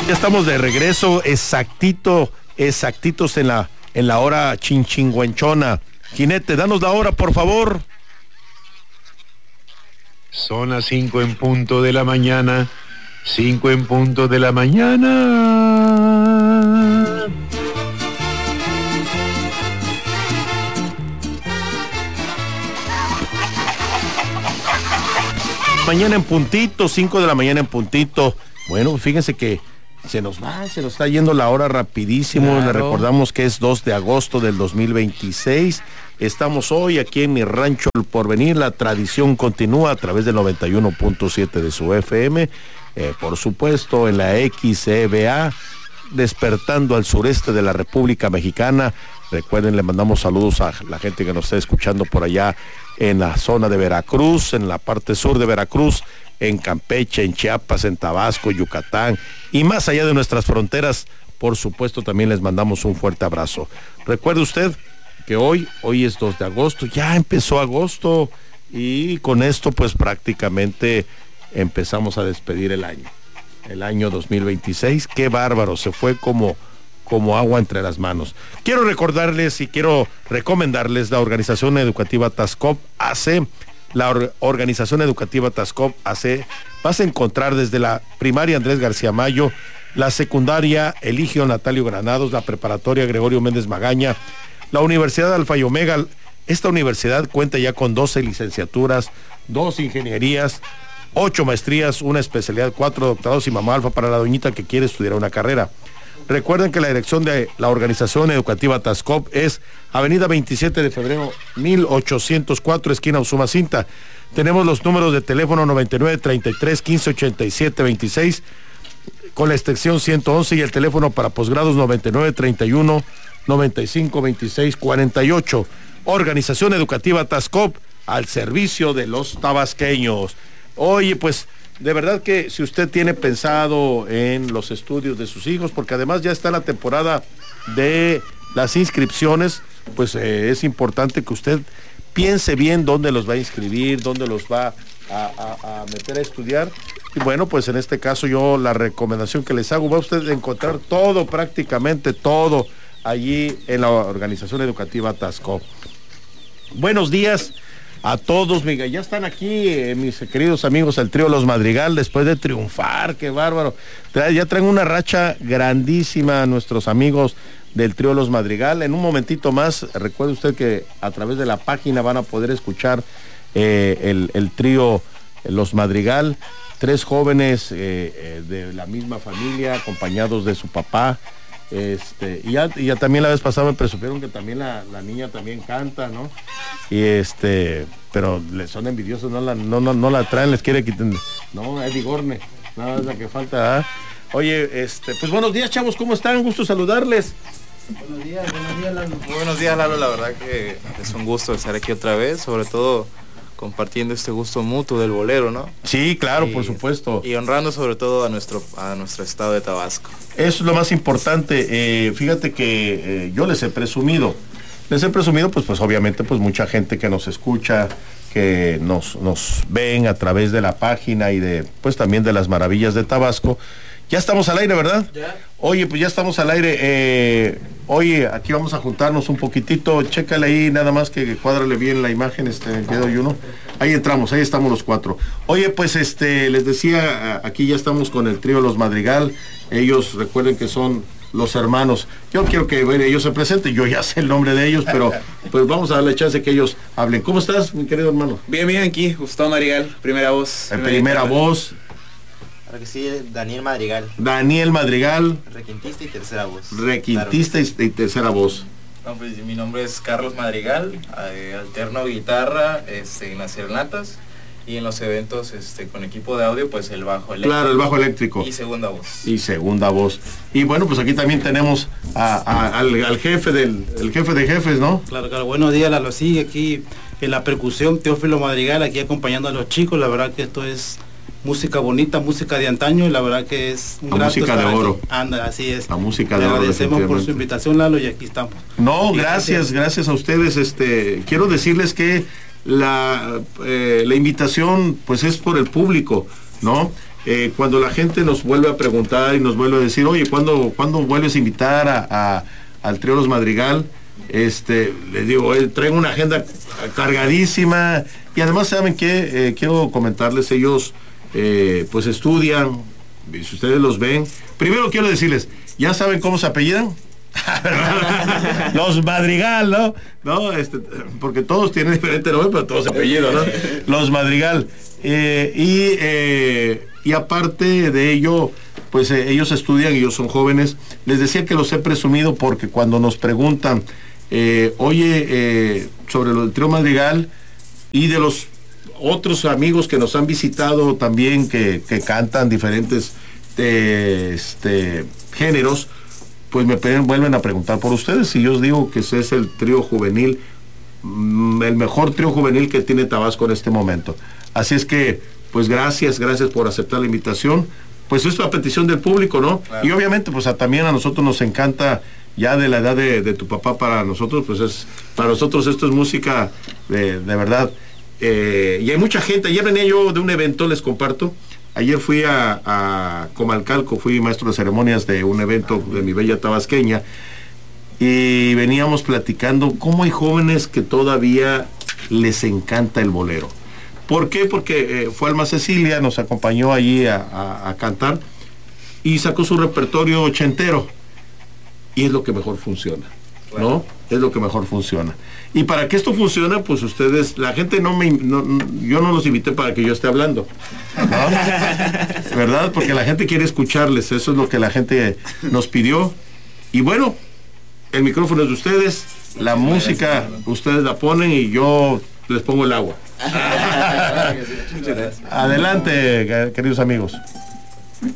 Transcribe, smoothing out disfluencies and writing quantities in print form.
Ya estamos de regreso, exactitos en la hora chinchinguenchona. Jinete, danos la hora, por favor. Son las 5 en punto de la mañana. 5 en punto de la mañana. Mañana en puntito, 5 de la mañana en puntito. Bueno, fíjense que se nos está yendo la hora rapidísimo. Claro. Le recordamos que es 2 de agosto del 2026. Estamos hoy aquí en mi rancho El Porvenir. La tradición continúa a través del 91.7 de su FM. Por supuesto, en la XEBA, despertando al sureste de la República Mexicana. Recuerden, le mandamos saludos a la gente que nos está escuchando por allá en la zona de Veracruz, en la parte sur de Veracruz, en Campeche, en Chiapas, en Tabasco, Yucatán y más allá de nuestras fronteras. Por supuesto, también les mandamos un fuerte abrazo. Recuerde usted que hoy es 2 de agosto, ya empezó agosto y con esto pues prácticamente empezamos a despedir el año 2026. Qué bárbaro, se fue como agua entre las manos. Quiero recordarles y quiero recomendarles la organización educativa TASCOP AC. La organización educativa TASCOP AC, vas a encontrar desde la primaria Andrés García Mayo, la secundaria Eligio Natalio Granados, la preparatoria Gregorio Méndez Magaña, la Universidad Alfa y Omega. Esta universidad cuenta ya con 12 licenciaturas, 2 ingenierías, 8 maestrías, una especialidad, 4 doctorados y mamá alfa para la doñita que quiere estudiar una carrera. Recuerden que la dirección de la organización educativa TASCOP es Avenida 27 de Febrero 1804, esquina Usumacinta. Tenemos los números de teléfono 99 33 15 87 26 con la extensión 111 y el teléfono para posgrados 99 31 95 26 48. Organización educativa TASCOP al servicio de los tabasqueños. Oye, pues de verdad que si usted tiene pensado en los estudios de sus hijos, porque además ya está la temporada de las inscripciones, pues es importante que usted piense bien dónde los va a inscribir, dónde los va a meter a estudiar. Y bueno, pues en este caso yo la recomendación que les hago, va usted a encontrar todo, prácticamente todo, allí en la organización educativa TASCOP. Buenos días a todos, Miguel. Ya están aquí mis queridos amigos, el trío Los Madrigal, después de triunfar, qué bárbaro. Ya traen una racha grandísima nuestros amigos del trío Los Madrigal. En un momentito más, recuerde usted que a través de la página van a poder escuchar el trío Los Madrigal, 3 jóvenes de la misma familia, acompañados de su papá. Y ya también la vez pasada me presumieron que también la niña también canta, ¿no? Pero les son envidiosos, no la traen, les quiere quitar. No, Eddie Gorne, nada es la que falta, ¿eh? Oye, pues buenos días, chavos, ¿cómo están? Gusto saludarles. Buenos días, Lalo. Buenos días, Lalo, la verdad que es un gusto estar aquí otra vez, sobre todo compartiendo este gusto mutuo del bolero, ¿no? Sí, claro, por supuesto. Y honrando sobre todo a nuestro estado de Tabasco. Eso es lo más importante. Fíjate que yo les he presumido, pues obviamente, pues mucha gente que nos escucha, que nos ven a través de la página y pues también de las maravillas de Tabasco. Ya estamos al aire, ¿verdad? Ya. Oye, pues ya estamos al aire. Oye, aquí vamos a juntarnos un poquitito. Chécale ahí, nada más que cuádrale bien la imagen, quedo y uno. Ahí entramos, ahí estamos los 4. Oye, pues les decía, aquí ya estamos con el trío Los Madrigal. Ellos, recuerden que son los hermanos. Yo quiero que ellos se presenten. Yo ya sé el nombre de ellos, pero pues vamos a darle chance que ellos hablen. ¿Cómo estás, mi querido hermano? Bien, aquí, Gustavo Madrigal, primera voz. Primera voz. Claro que sí, Daniel Madrigal. Daniel Madrigal. Requintista y tercera voz. Requintista y tercera voz. No, pues, mi nombre es Carlos Madrigal, alterno guitarra en las serenatas y en los eventos con equipo de audio, pues el bajo eléctrico. Claro, el bajo eléctrico. Y segunda voz. Y bueno, pues aquí también tenemos al jefe el jefe de jefes, ¿no? Claro, buenos días, Lalo. Sí, aquí en la percusión, Teófilo Madrigal, aquí acompañando a los chicos. La verdad que esto es música bonita, música de antaño, y la verdad que es un grato música de oro. Anda, así es. La música de oro. Agradecemos por su invitación, Lalo, y aquí estamos. No, gracias a ustedes. Quiero decirles que la invitación pues es por el público, ¿no? cuando la gente nos vuelve a preguntar y nos vuelve a decir, oye, ¿cuándo vuelves a invitar al trío Los Madrigal? Les digo, traigo una agenda cargadísima y además, ¿saben qué? Quiero comentarles, ellos pues estudian, y si ustedes los ven, primero quiero decirles, ¿ya saben cómo se apellidan? Los Madrigal, ¿no? Porque todos tienen diferente nombre, pero todos apellidos, ¿no? Los Madrigal. Y aparte de ello, pues ellos estudian y ellos son jóvenes. Les decía que los he presumido porque cuando nos preguntan, sobre lo del trío Madrigal y de los otros amigos que nos han visitado también, que cantan diferentes géneros, pues me vuelven a preguntar por ustedes y yo digo que ese es el trío juvenil, el mejor trío juvenil que tiene Tabasco en este momento. Así es que, pues gracias por aceptar la invitación. Pues esto es a petición del público, ¿no? Claro. Y obviamente, pues también a nosotros nos encanta, ya de la edad de tu papá para nosotros, pues para nosotros esto es música de verdad. Y hay mucha gente. Ayer venía yo de un evento, les comparto. Ayer fui a Comalcalco, fui maestro de ceremonias de un evento de mi bella tabasqueña y veníamos platicando cómo hay jóvenes que todavía les encanta el bolero. ¿Por qué? Porque fue Alma Cecilia, nos acompañó allí a cantar y sacó su repertorio ochentero y es lo que mejor funciona, ¿no? Es lo que mejor funciona. Y para que esto funcione, pues ustedes, la gente yo no los invité para que yo esté hablando, ¿no? ¿Verdad? Porque la gente quiere escucharles, eso es lo que la gente nos pidió. Y bueno, el micrófono es de ustedes, la música ustedes la ponen y yo les pongo el agua. Adelante, queridos amigos.